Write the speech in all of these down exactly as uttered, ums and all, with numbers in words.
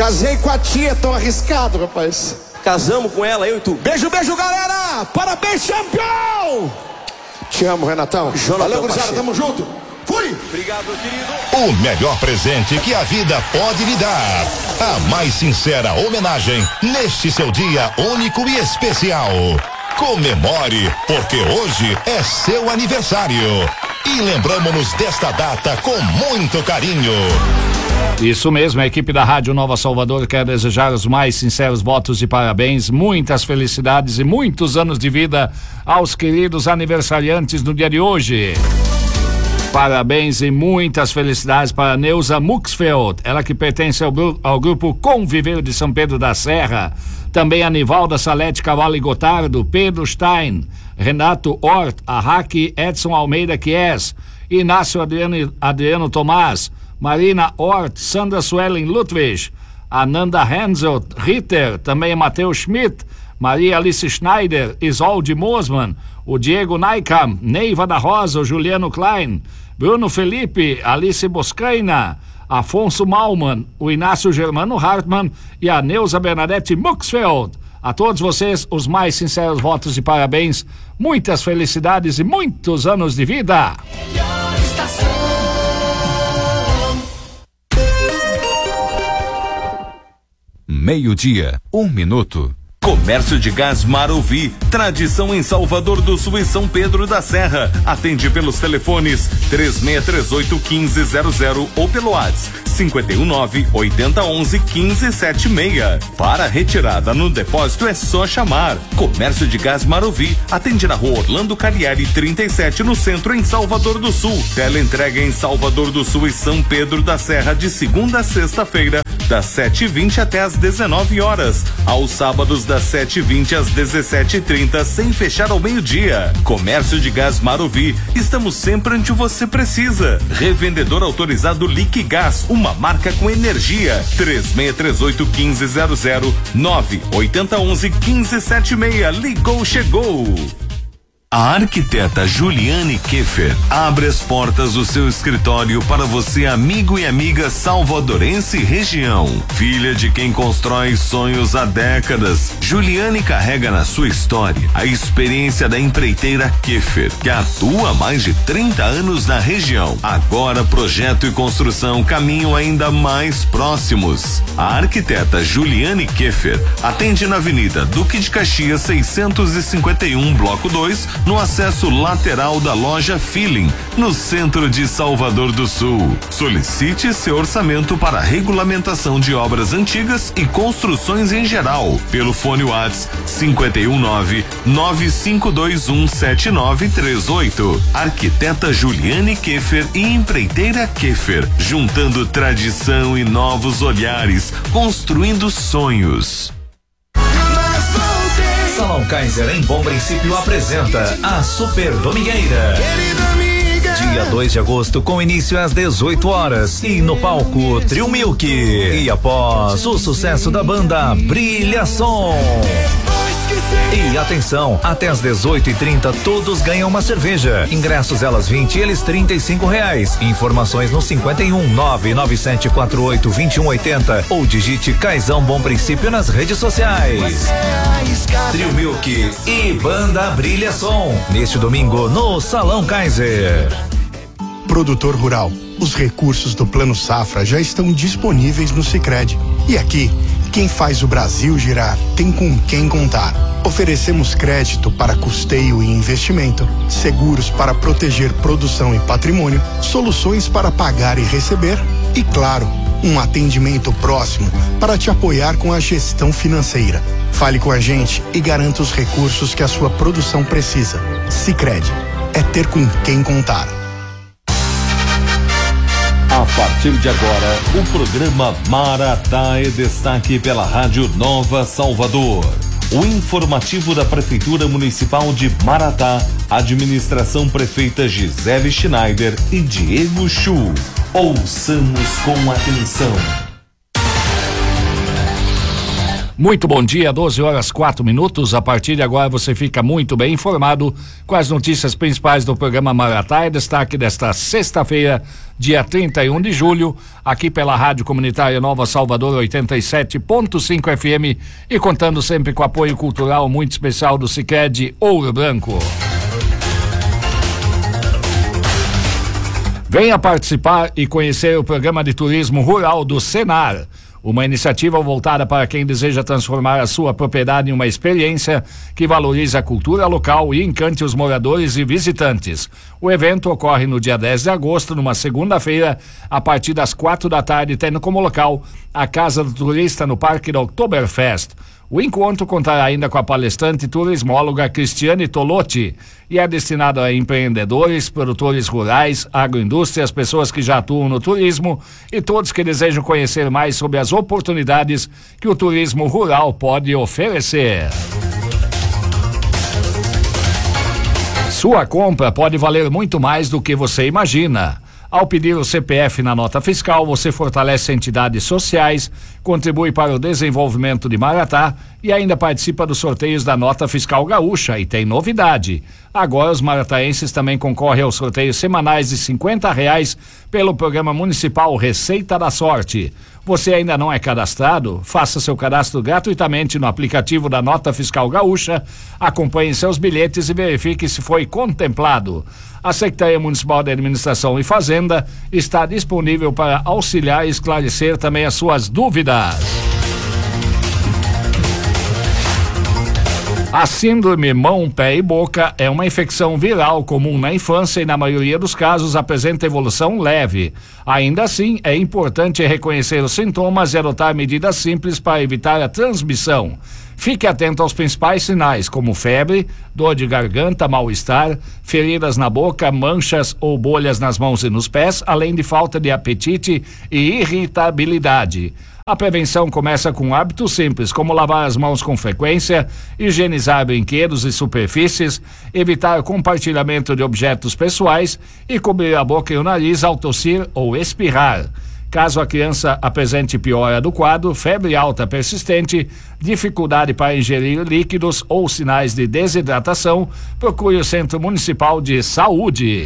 Casei com a tia, tô arriscado, rapaz. Casamos com ela, eu e tu. Beijo, beijo, galera! Parabéns, campeão! Te amo, Renatão. Jonathan, valeu, gurizada, tamo junto. Fui! Obrigado, querido. O melhor presente que a vida pode lhe dar. A mais sincera homenagem neste seu dia único e especial. Comemore, porque hoje é seu aniversário. E lembramos-nos desta data com muito carinho. Isso mesmo, a equipe da Rádio Nova Salvador quer desejar os mais sinceros votos de parabéns, muitas felicidades e muitos anos de vida aos queridos aniversariantes no dia de hoje. Parabéns e muitas felicidades para Neuza Muxfeld, ela que pertence ao, ao grupo Conviver de São Pedro da Serra. Também a Nivalda Salete Cavalli Gotardo, Pedro Stein, Renato Hort, Arraque Edson Almeida Kies, Inácio Adriano, Adriano Tomás, Marina Hort, Sandra Suelen Ludwig, Ananda Hensel Ritter, também Matheus Schmidt, Maria Alice Schneider, Isolde Mosman, o Diego Naikam, Neiva da Rosa, o Juliano Klein, Bruno Felipe, Alice Boscaina, Afonso Malman, o Inácio Germano Hartmann e a Neuza Bernadette Muxfeld. A todos vocês, os mais sinceros votos de parabéns, muitas felicidades e muitos anos de vida. Meio-dia, um minuto. Comércio de Gás Marovi, tradição em Salvador do Sul e São Pedro da Serra. Atende pelos telefones três seis três oito, um cinco zero zero ou pelo WhatsApp cinco um nove, oito zero um um, um cinco sete seis. Para retirada no depósito é só chamar. Comércio de Gás Marovi, atende na rua Orlando Carieri trinta e sete, no centro em Salvador do Sul. Teleentrega em Salvador do Sul e São Pedro da Serra de segunda a sexta-feira, das sete e vinte até às dezenove horas. Aos sábados das sete e vinte às dezessete e trinta, sem fechar ao meio-dia. Comércio de Gás Marovi, estamos sempre onde você precisa. Revendedor autorizado Liquigás, uma marca com energia. três seis três oito, um cinco zero zero, nove oito zero um um, um cinco sete seis. Ligou, chegou. A arquiteta Juliane Keffer abre as portas do seu escritório para você, amigo e amiga salvadorense e região. Filha de quem constrói sonhos há décadas, Juliane carrega na sua história a experiência da empreiteira Keffer, que atua há mais de trinta anos na região. Agora projeto e construção caminham ainda mais próximos. A arquiteta Juliane Keffer atende na Avenida Duque de Caxias seiscentos e cinquenta e um, bloco dois, no acesso lateral da loja Feeling, no centro de Salvador do Sul. Solicite seu orçamento para regulamentação de obras antigas e construções em geral, pelo fone WhatsApp cinco um nove, nove cinco dois um, sete nove três oito. Arquiteta Juliane Keffer e empreiteira Keffer, juntando tradição e novos olhares, construindo sonhos. Salão Kaiser em Bom Princípio apresenta a Super Domingueira. Dia dois de agosto, com início às dezoito horas. E no palco, Trio Milk. E após o sucesso da banda Brilha Som. E atenção, até às dezoito e trinta todos ganham uma cerveja. Ingressos elas vinte, eles trinta e cinco reais. Informações no cinquenta e um, nove nove sete quatro oito, vinte e um oitenta ou digite Caizão Bom Princípio nas redes sociais. Trio Milk e Banda Brilha Som, neste domingo no Salão Kaiser. Produtor rural, os recursos do Plano Safra já estão disponíveis no Sicredi. E aqui, quem faz o Brasil girar tem com quem contar. Oferecemos crédito para custeio e investimento, seguros para proteger produção e patrimônio, soluções para pagar e receber e, claro, um atendimento próximo para te apoiar com a gestão financeira. Fale com a gente e garanta os recursos que a sua produção precisa. Sicredi, é ter com quem contar. A partir de agora, o programa Maratá é destaque pela Rádio Nova Salvador. O informativo da Prefeitura Municipal de Maratá, administração prefeita Gisele Schneider e Diego Chu. Ouçamos com atenção. Muito bom dia, doze horas quatro minutos. A partir de agora você fica muito bem informado com as notícias principais do programa Maratá. E destaque desta sexta-feira, dia trinta e um de julho, aqui pela Rádio Comunitária Nova Salvador oitenta e sete ponto cinco F M e contando sempre com apoio cultural muito especial do Sicredi Ouro Branco. Venha participar e conhecer o programa de turismo rural do Senar. Uma iniciativa voltada para quem deseja transformar a sua propriedade em uma experiência que valorize a cultura local e encante os moradores e visitantes. O evento ocorre no dia dez de agosto, numa segunda-feira, a partir das quatro da tarde, tendo como local a Casa do Turista no Parque da Oktoberfest. O encontro contará ainda com a palestrante turismóloga Cristiane Tolotti e é destinado a empreendedores, produtores rurais, agroindústrias, pessoas que já atuam no turismo e todos que desejam conhecer mais sobre as oportunidades que o turismo rural pode oferecer. Sua compra pode valer muito mais do que você imagina. Ao pedir o C P F na nota fiscal, você fortalece entidades sociais, contribui para o desenvolvimento de Maratá e ainda participa dos sorteios da nota fiscal gaúcha. E tem novidade: agora os marataenses também concorrem aos sorteios semanais de cinquenta reais pelo programa municipal Receita da Sorte. Você ainda não é cadastrado? Faça seu cadastro gratuitamente no aplicativo da Nota Fiscal Gaúcha, acompanhe seus bilhetes e verifique se foi contemplado. A Secretaria Municipal de Administração e Fazenda está disponível para auxiliar e esclarecer também as suas dúvidas. A síndrome mão, pé e boca é uma infecção viral comum na infância e na maioria dos casos apresenta evolução leve. Ainda assim, é importante reconhecer os sintomas e adotar medidas simples para evitar a transmissão. Fique atento aos principais sinais, como febre, dor de garganta, mal-estar, feridas na boca, manchas ou bolhas nas mãos e nos pés, além de falta de apetite e irritabilidade. A prevenção começa com hábitos simples, como lavar as mãos com frequência, higienizar brinquedos e superfícies, evitar o compartilhamento de objetos pessoais e cobrir a boca e o nariz ao tossir ou espirrar. Caso a criança apresente piora do quadro, febre alta persistente, dificuldade para ingerir líquidos ou sinais de desidratação, procure o Centro Municipal de Saúde.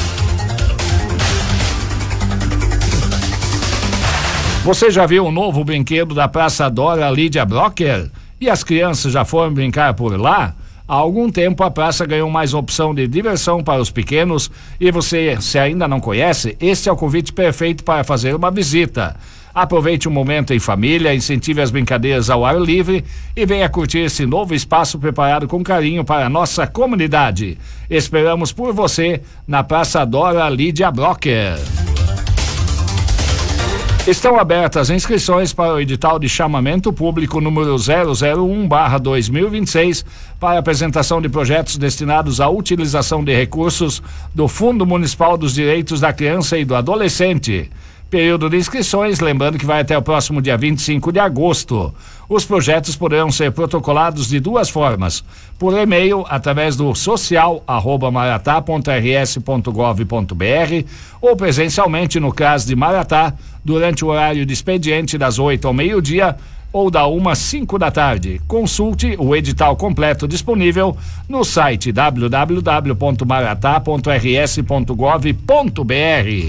Você já viu o novo brinquedo da Praça Dora Lídia Brocker? E as crianças já foram brincar por lá? Há algum tempo a praça ganhou mais opção de diversão para os pequenos e você, se ainda não conhece, este é o convite perfeito para fazer uma visita. Aproveite um momento em família, incentive as brincadeiras ao ar livre e venha curtir esse novo espaço preparado com carinho para a nossa comunidade. Esperamos por você na Praça Dora Lídia Brocker. Estão abertas inscrições para o edital de chamamento público número zero zero um barra dois mil e vinte e seis para apresentação de projetos destinados à utilização de recursos do Fundo Municipal dos Direitos da Criança e do Adolescente. Período de inscrições, lembrando que vai até o próximo dia vinte e cinco de agosto. Os projetos poderão ser protocolados de duas formas: por e-mail, através do social arroba maratá ponto r s ponto gov ponto b r ou presencialmente no C R A S de Maratá, durante o horário de expediente das oito ao meio-dia ou da uma às cinco da tarde. Consulte o edital completo disponível no site w w w ponto maratá ponto r s ponto gov ponto b r.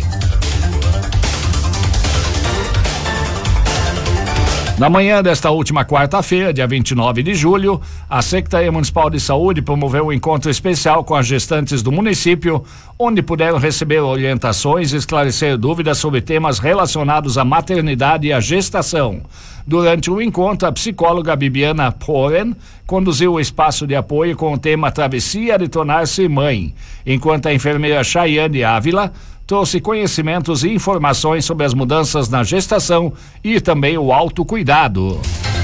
Na manhã desta última quarta-feira, dia vinte e nove de julho, a Secretaria Municipal de Saúde promoveu um encontro especial com as gestantes do município, onde puderam receber orientações e esclarecer dúvidas sobre temas relacionados à maternidade e à gestação. Durante o encontro, a psicóloga Bibiana Poren conduziu o espaço de apoio com o tema Travessia de Tornar-se Mãe, enquanto a enfermeira Chayane Ávila trouxe conhecimentos e informações sobre as mudanças na gestação e também o autocuidado.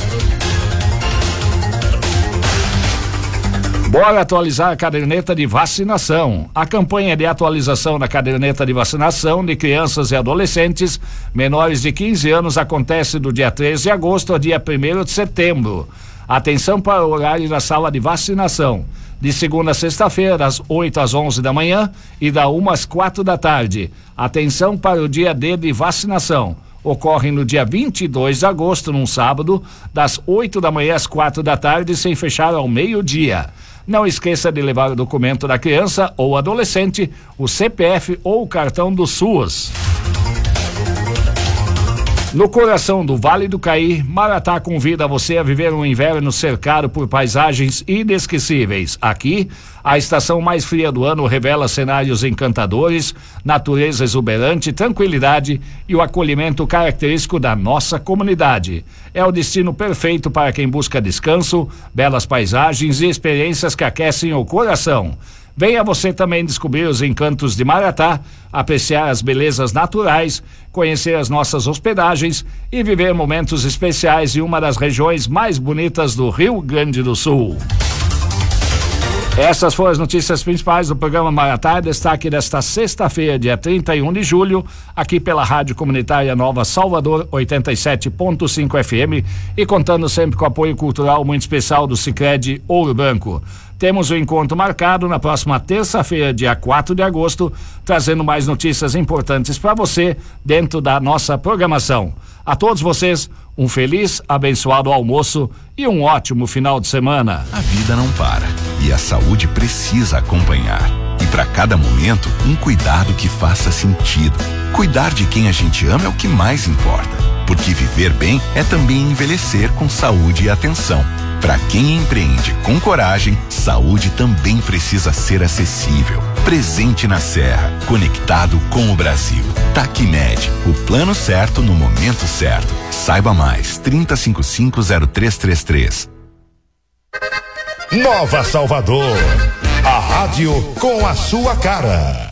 Bora atualizar a caderneta de vacinação. A campanha de atualização da caderneta de vacinação de crianças e adolescentes menores de quinze anos acontece do dia treze de agosto ao dia primeiro de setembro. Atenção para o horário da sala de vacinação. De segunda a sexta-feira, das oito às onze da manhã e da uma às quatro da tarde. Atenção para o dia D de vacinação. ocorre no dia vinte e dois de agosto, num sábado, das oito da manhã às quatro da tarde, sem fechar ao meio-dia. Não esqueça de levar o documento da criança ou adolescente, o C P F ou o cartão do SUS. No coração do Vale do Caí, Maratá convida você a viver um inverno cercado por paisagens inesquecíveis. Aqui, a estação mais fria do ano revela cenários encantadores, natureza exuberante, tranquilidade e o acolhimento característico da nossa comunidade. É o destino perfeito para quem busca descanso, belas paisagens e experiências que aquecem o coração. Venha você também descobrir os encantos de Maratá, apreciar as belezas naturais, conhecer as nossas hospedagens e viver momentos especiais em uma das regiões mais bonitas do Rio Grande do Sul. Essas foram as notícias principais do programa Maratá, destaque desta sexta-feira, dia trinta e um de julho, aqui pela Rádio Comunitária Nova Salvador, oitenta e sete ponto cinco F M, e contando sempre com o apoio cultural muito especial do Sicredi Ouro Branco. Temos o encontro marcado na próxima terça-feira, dia quatro de agosto, trazendo mais notícias importantes para você dentro da nossa programação. A todos vocês, um feliz, abençoado almoço e um ótimo final de semana. A vida não para e a saúde precisa acompanhar. E para cada momento, um cuidado que faça sentido. Cuidar de quem a gente ama é o que mais importa, porque viver bem é também envelhecer com saúde e atenção. Para quem empreende com coragem, saúde também precisa ser acessível. Presente na Serra, conectado com o Brasil. Tacmed, o plano certo no momento certo. Saiba mais, trinta e cinquenta e cinco, zero três trinta e três. Nova Salvador, a rádio com a sua cara.